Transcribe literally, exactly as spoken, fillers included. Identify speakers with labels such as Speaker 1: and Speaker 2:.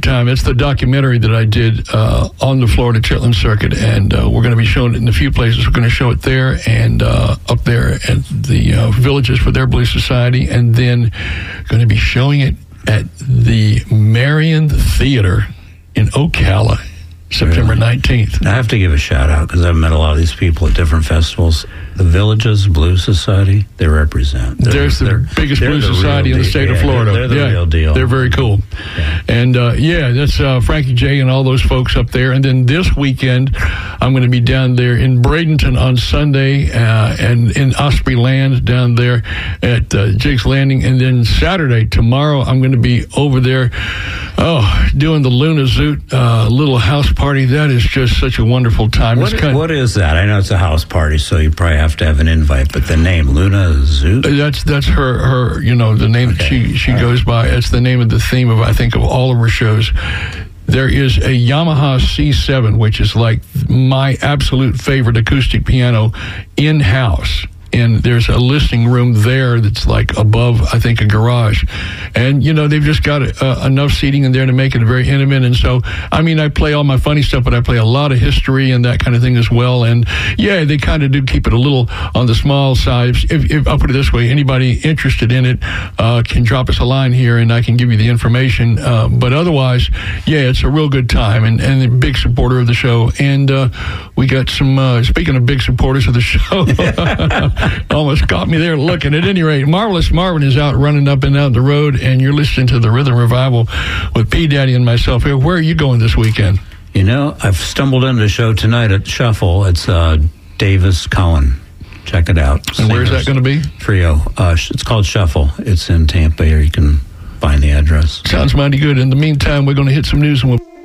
Speaker 1: time. It's the documentary that I did uh, on the Florida Chitlin Circuit, and uh, we're going to be showing it in a few places. We're going to show it there and uh, up there at the uh, Villages for their Blues Society, and then going to be showing it at the Marion Theater in Ocala, September nineteenth.
Speaker 2: I have to give a shout out because I've met a lot of these people at different festivals. The Villages Blues Society, they represent. They're,
Speaker 1: There's the
Speaker 2: they're,
Speaker 1: biggest
Speaker 2: they're
Speaker 1: blues
Speaker 2: the
Speaker 1: society in the
Speaker 2: deal.
Speaker 1: state
Speaker 2: yeah,
Speaker 1: of Florida.
Speaker 2: They're, they're the
Speaker 1: yeah,
Speaker 2: real deal.
Speaker 1: They're very cool.
Speaker 2: Yeah.
Speaker 1: And uh, yeah, that's uh, Frankie J and all those folks up there. And then this weekend, I'm going to be down there in Bradenton on Sunday uh, and in Osprey Land down there at uh, Jake's Landing. And then Saturday, tomorrow, I'm going to be over there oh, doing the Luna Zoot uh, little house party. That is just such a wonderful time.
Speaker 2: What,
Speaker 1: it's kind
Speaker 2: what is that? I know it's a house party, so you probably have to have an invite. But the name Luna Zoot?
Speaker 1: That's that's her her you know the name that she she
Speaker 2: All
Speaker 1: goes by. It's the name of the theme of I think of all of her shows. There is a Yamaha C seven, which is like my absolute favorite acoustic piano in house. And there's a listening room there that's like above, I think, a garage. And, you know, they've just got uh, enough seating in there to make it very intimate. And so, I mean, I play all my funny stuff, but I play a lot of history and that kind of thing as well. And, yeah, they kind of do keep it a little on the small side. If, if I'll put it this way, anybody interested in it uh, can drop us a line here and I can give you the information. Uh, but otherwise, yeah, it's a real good time and, and a big supporter of the show. And uh, we got some, uh, speaking of big supporters of the show, almost caught me there looking. At any rate, Marvelous Marvin is out running up and down the road, and you're listening to the Rhythm Revival with P. Daddy and myself here. Where are you going this weekend?
Speaker 2: You know, I've stumbled into a show tonight at Shuffle. It's uh, Davis Cohen. Check it out.
Speaker 1: And where's that going to be?
Speaker 2: Trio. Uh, it's called Shuffle. It's in Tampa, or you can find the address.
Speaker 1: Sounds mighty good. In the meantime, we're going to hit some news and we'll...